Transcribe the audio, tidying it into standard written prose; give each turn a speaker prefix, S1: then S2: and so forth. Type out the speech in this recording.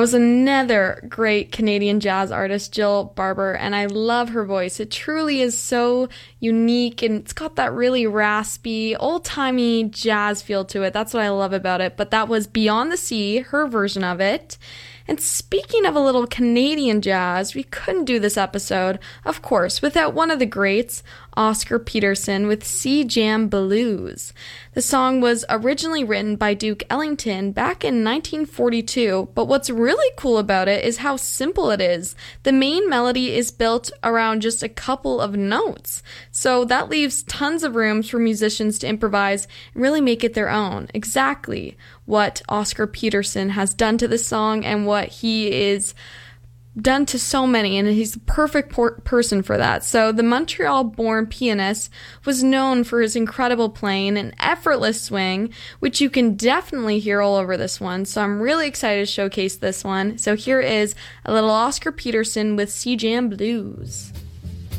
S1: was another great Canadian jazz artist, Jill Barber, and I love her voice. It truly is so unique, and it's got that really raspy, old-timey jazz feel to it. That's what I love about it. But that was Beyond the Sea, her version of it. And speaking of a little Canadian jazz, we couldn't do this episode, of course, without one of the greats, Oscar Peterson with Sea Jam Blues. The song was originally written by Duke Ellington back in 1942, but what's really cool about it is how simple it is. The main melody is built around just a couple of notes, so that leaves tons of room for musicians to improvise and really make it their own. Exactly what Oscar Peterson has done to this song and what he is done to so many, and he's the perfect person for that. So the Montreal-born pianist was known for his incredible playing and effortless swing, which you can definitely hear all over this one. So I'm really excited to showcase this one. So here is a little Oscar Peterson with Sea Jam Blues.